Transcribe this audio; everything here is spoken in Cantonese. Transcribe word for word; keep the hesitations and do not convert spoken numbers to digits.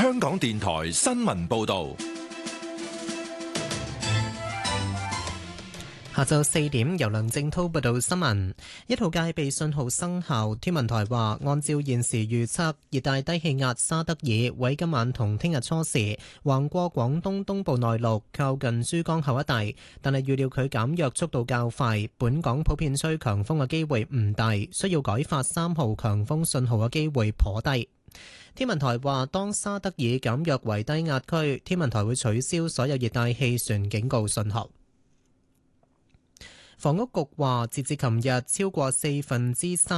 香港電台新聞報道。 下晝四點，由梁正滔報道新聞。一號戒備信號生效，天文台話，按照現時預測，熱帶低氣壓沙德爾喺今晚同聽日初時橫過廣東東部內陸，靠近珠江口一帶，但係預料佢減弱速度較快，本港普遍吹強風嘅機會唔大，需要改發三號強風信號嘅機會頗低。天文台話，當沙德爾減弱為低壓區，天文台會取消所有熱帶氣旋警告信號。房屋局話，截至琴日，超過四分之三